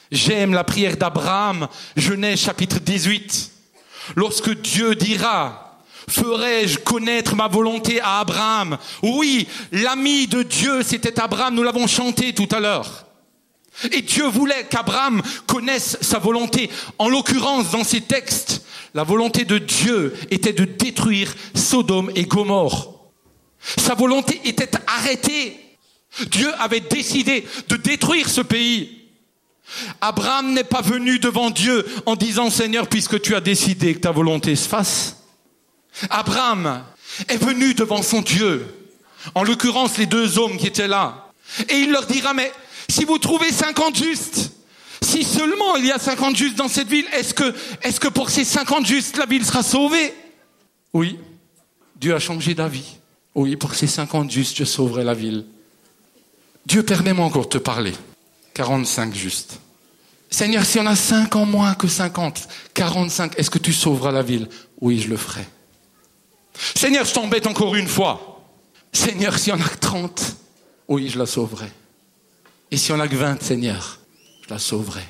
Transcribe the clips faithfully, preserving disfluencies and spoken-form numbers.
J'aime la prière d'Abraham, Genèse chapitre dix-huit. Lorsque Dieu dira, ferai-je connaître ma volonté à Abraham? Oui, l'ami de Dieu, c'était Abraham, nous l'avons chanté tout à l'heure. Et Dieu voulait qu'Abraham connaisse sa volonté. En l'occurrence, dans ces textes, la volonté de Dieu était de détruire Sodome et Gomorrhe. Sa volonté était arrêtée. Dieu avait décidé de détruire ce pays. Abraham n'est pas venu devant Dieu en disant « Seigneur, puisque tu as décidé que ta volonté se fasse ». Abraham est venu devant son Dieu, en l'occurrence les deux hommes qui étaient là. Et il leur dira « Mais si vous trouvez cinquante justes, si seulement il y a cinquante justes dans cette ville, est-ce que, est-ce que pour ces cinquante justes, la ville sera sauvée ?» Oui, Dieu a changé d'avis. Oui, pour ces cinquante justes, je sauverai la ville. Dieu, permets-moi encore de te parler. quarante-cinq justes. Seigneur, si on a cinq en moins que cinquante, quarante-cinq, est-ce que tu sauveras la ville? Oui, je le ferai. Seigneur, je t'embête encore une fois. Seigneur, si on a que trente, oui, je la sauverai. Et si on a que vingt, Seigneur, je la sauverai.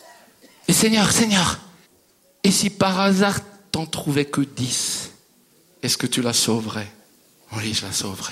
Et Seigneur, Seigneur, et si par hasard t'en trouvais que dix, est-ce que tu la sauverais? Oui, je la sauverai.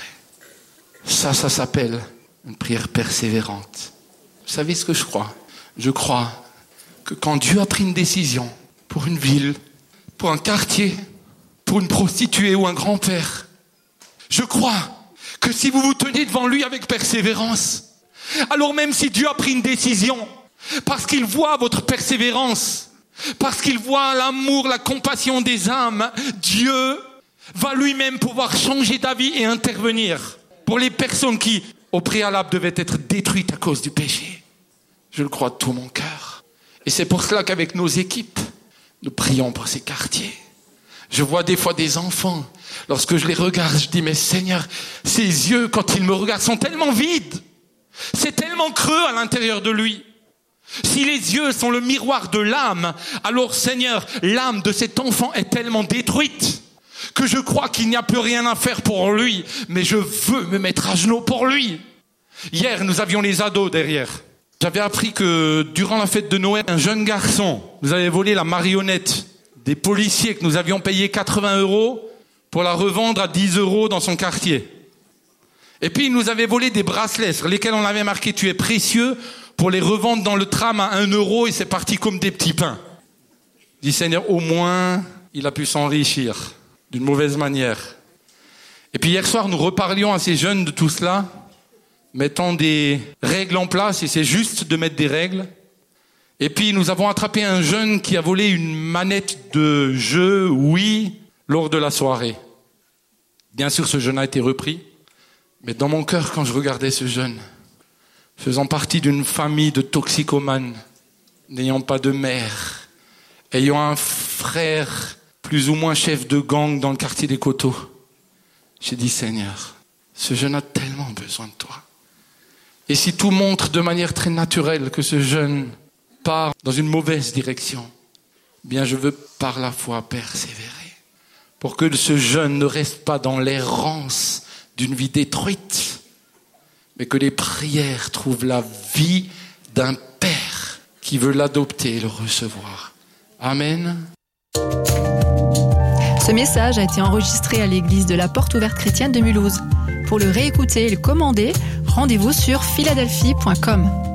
Ça, ça s'appelle une prière persévérante. Vous savez ce que je crois? Je crois que quand Dieu a pris une décision pour une ville, pour un quartier, pour une prostituée ou un grand-père, je crois que si vous vous tenez devant lui avec persévérance, alors même si Dieu a pris une décision, parce qu'il voit votre persévérance, parce qu'il voit l'amour, la compassion des âmes, Dieu va lui-même pouvoir changer d'avis et intervenir pour les personnes qui, au préalable, devaient être détruites à cause du péché. Je le crois de tout mon cœur. Et c'est pour cela qu'avec nos équipes, nous prions pour ces quartiers. Je vois des fois des enfants, lorsque je les regarde, je dis, mais Seigneur, ses yeux, quand ils me regardent, sont tellement vides. C'est tellement creux à l'intérieur de lui. Si les yeux sont le miroir de l'âme, alors Seigneur, l'âme de cet enfant est tellement détruite que je crois qu'il n'y a plus rien à faire pour lui, mais je veux me mettre à genoux pour lui. Hier, nous avions les ados derrière. J'avais appris que durant la fête de Noël, un jeune garçon nous avait volé la marionnette des policiers que nous avions payé quatre-vingts euros pour la revendre à dix euros dans son quartier. Et puis il nous avait volé des bracelets sur lesquels on avait marqué « Tu es précieux » pour les revendre dans le tram à un euro et c'est parti comme des petits pains. Je dis Seigneur, au moins il a pu s'enrichir d'une mauvaise manière. Et puis hier soir, nous reparlions à ces jeunes de tout cela, mettant des règles en place, et c'est juste de mettre des règles. Et puis nous avons attrapé un jeune qui a volé une manette de jeu Wii lors de la soirée. Bien sûr, ce jeune a été repris, mais dans mon cœur, quand je regardais ce jeune, faisant partie d'une famille de toxicomanes, n'ayant pas de mère, ayant un frère plus ou moins chef de gang dans le quartier des Coteaux, j'ai dit Seigneur, ce jeune a tellement besoin de toi. Et si tout montre de manière très naturelle que ce jeune part dans une mauvaise direction, bien je veux par la foi persévérer pour que ce jeune ne reste pas dans l'errance d'une vie détruite, mais que les prières trouvent la vie d'un père qui veut l'adopter et le recevoir. Amen. Ce message a été enregistré à l'église de la Porte Ouverte Chrétienne de Mulhouse. Pour le réécouter et le commander, rendez-vous sur philadelphie point com.